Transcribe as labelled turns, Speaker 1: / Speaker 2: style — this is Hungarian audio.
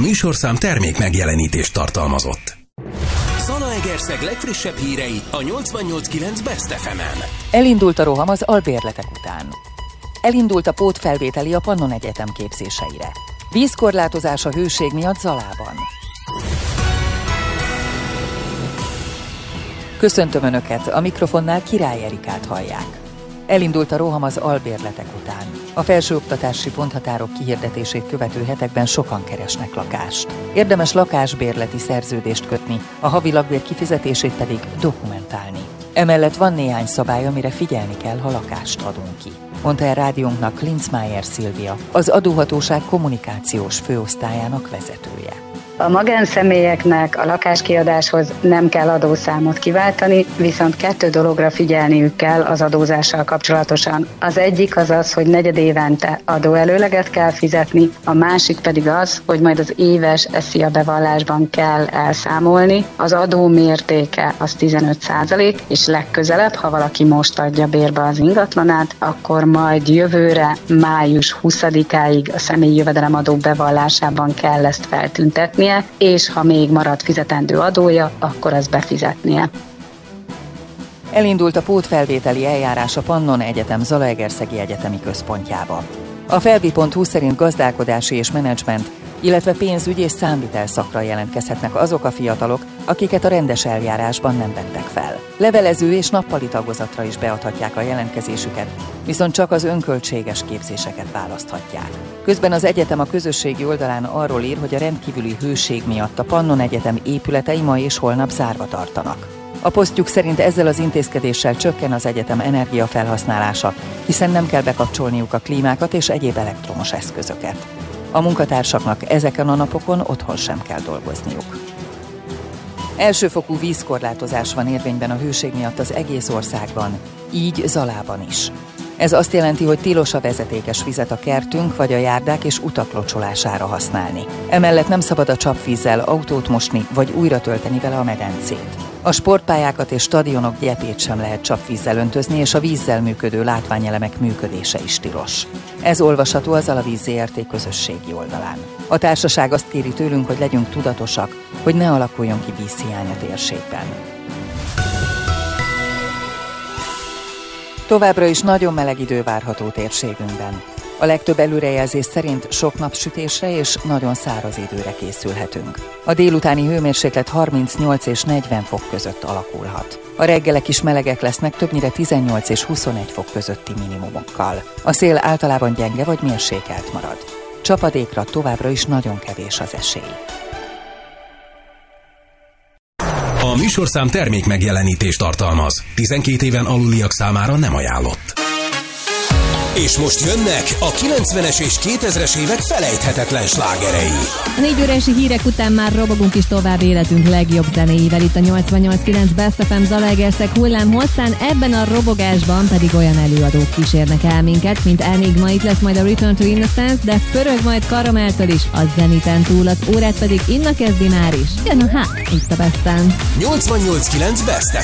Speaker 1: műsorszám termék megjelenítést tartalmazott. Zalaegerszeg legfrissebb hírei a 88.9 Best FM-en.
Speaker 2: Elindult a roham az albérletek után. Elindult a pótfelvételi a Pannon Egyetem képzéseire. Vízkorlátozás a hőség miatt Zalában. Köszöntöm Önöket, a mikrofonnál Király Erikát hallják. Elindult a roham az albérletek után. A felsőoktatási ponthatárok kihirdetését követő hetekben sokan keresnek lakást. Érdemes lakásbérleti szerződést kötni, a havi lakbér kifizetését pedig dokumentálni. Emellett van néhány szabály, amire figyelni kell, ha lakást adunk ki. Mondta el rádiónknak Linzmeier Szilvia, az adóhatóság kommunikációs főosztályának vezetője.
Speaker 3: A magánszemélyeknek a lakáskiadáshoz nem kell adószámot kiváltani, viszont 2 dologra figyelniük kell az adózással kapcsolatosan. Az egyik az az, hogy negyedévente adóelőleget kell fizetni, a másik pedig az, hogy majd az éves SZIA bevallásban kell elszámolni. Az adó mértéke az 15%, és legközelebb, ha valaki most adja bérbe az ingatlanát, akkor majd jövőre, május 20-áig a személyi jövedelemadó bevallásában kell ezt feltüntetni, és ha még marad fizetendő adója, akkor azt befizetnie.
Speaker 2: Elindult a pótfelvételi eljárás a Pannon Egyetem Zalaegerszegi Egyetemi Központjába. A felvi.hu szerint gazdálkodási és menedzsment, illetve pénzügy és számvitel szakra jelentkezhetnek azok a fiatalok, akiket a rendes eljárásban nem vettek fel. Levelező és nappali tagozatra is beadhatják a jelentkezésüket, viszont csak az önköltséges képzéseket választhatják. Közben az egyetem a közösségi oldalán arról ír, hogy a rendkívüli hőség miatt a Pannon Egyetem épületei ma és holnap zárva tartanak. A posztjuk szerint ezzel az intézkedéssel csökken az egyetem energiafelhasználása, hiszen nem kell bekapcsolniuk a klímákat és egyéb elektromos eszközöket. A munkatársaknak ezeken a napokon otthon sem kell dolgozniuk. Elsőfokú vízkorlátozás van érvényben a hőség miatt az egész országban, így Zalában is. Ez azt jelenti, hogy tilos a vezetékes vizet a kertünk vagy a járdák és utak locsolására használni. Emellett nem szabad a csapvízzel autót mosni vagy újra tölteni vele a medencét. A sportpályákat és stadionok gyepét sem lehet csapvízzel öntözni, és a vízzel működő látványelemek működése is tilos. Ez olvasható az Alavíz Zrt. Közösségi oldalán. A társaság azt kéri tőlünk, hogy legyünk tudatosak, hogy ne alakuljon ki vízhiány a térségben. Továbbra is nagyon meleg idő várható térségünkben. A legtöbb előrejelzés szerint sok napsütésre és nagyon száraz időre készülhetünk. A délutáni hőmérséklet 38 és 40 fok között alakulhat. A reggelek is melegek lesznek, többnyire 18 és 21 fok közötti minimumokkal. A szél általában gyenge vagy mérsékelt marad. Csapadékra továbbra is nagyon kevés az esély.
Speaker 1: A műsorszám termék megjelenítést tartalmaz. 12 éven aluliak számára nem ajánlott. És most jönnek a 90-es és 2000-es évek felejthetetlen slágerei.
Speaker 4: A 4 órási hírek után már robogunk is tovább életünk legjobb zenéivel itt a 88.9 Best FM Zalaegerszeg hullám hosszán. Ebben a robogásban pedig olyan előadók kísérnek el minket, mint Enigma, itt lesz majd a Return to Innocence, de pörög majd Karameltől is a zeniten túl, az órát pedig Inna kezdi már is. Jön a itt a Besten.
Speaker 1: 88.9 Best